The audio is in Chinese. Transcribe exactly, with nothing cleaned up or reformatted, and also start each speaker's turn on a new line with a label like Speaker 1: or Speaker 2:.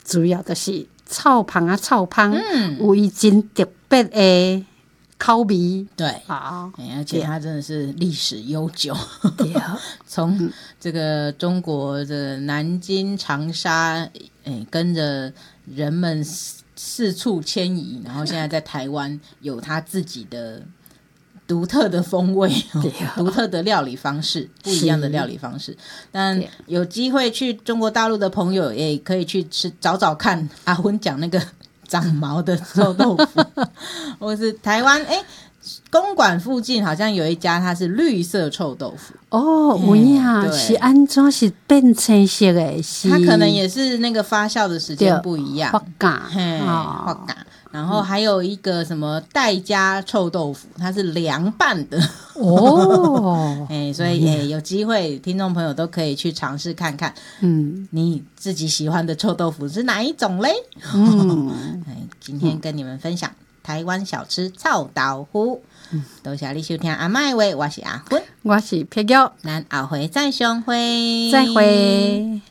Speaker 1: 主要就是臭芳啊臭芳，嗯，有伊真特别的口味。
Speaker 2: 对，
Speaker 1: 好、
Speaker 2: 欸，而且它真的是历史悠久，从这个中国的南京、长沙，欸，跟着人们四处迁移，然后现在在台湾有它自己的独特的风味，独特的料理方式，不一样的料理方式。但有机会去中国大陆的朋友也可以去吃找找看阿芬讲那个长毛的臭豆腐，或是台湾哎。欸公馆附近好像有一家，它是绿色臭豆腐
Speaker 1: 哦，有呀、欸，是安怎是变青色的？是
Speaker 2: 它可能也是那个发酵的时间不一样，
Speaker 1: 发酵，
Speaker 2: 发酵。然后还有一个什么代家臭豆腐，它是凉拌的哦，哎，所以哎，有机会听众朋友都可以去尝试看看，嗯，你自己喜欢的臭豆腐是哪一种嘞？嗯，哎，今天跟你们分享。台湾小吃臭豆腐，嗯、多谢你收听阿嬷的话，我是阿芬，
Speaker 1: 我是佩玉，
Speaker 2: 咱后回再相会，
Speaker 1: 再会。